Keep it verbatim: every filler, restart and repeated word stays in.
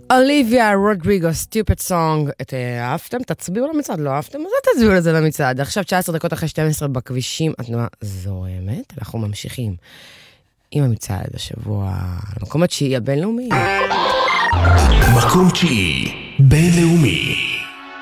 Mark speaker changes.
Speaker 1: אוליביה רודריגו, סטיופד סונג. אהבתם? תצביעו למצעד, לא אהבתם? אז תצביעו לזה למצעד. עכשיו תשע עשרה דקות אחרי שתים עשרה בכבישים, התנועה זורמת, אנחנו ממשיכים עם המצעד השבוע, למקום התשיעי הבינלאומי.
Speaker 2: מקום תשיעי בינלאומי.